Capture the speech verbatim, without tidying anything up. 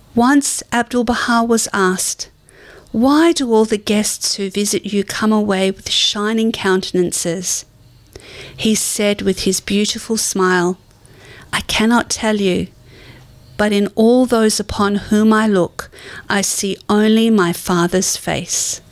Once Abdu'l-Baha was asked, "Why do all the guests who visit you come away with shining countenances?" He said with his beautiful smile, "I cannot tell you, but in all those upon whom I look, I see only my Father's face."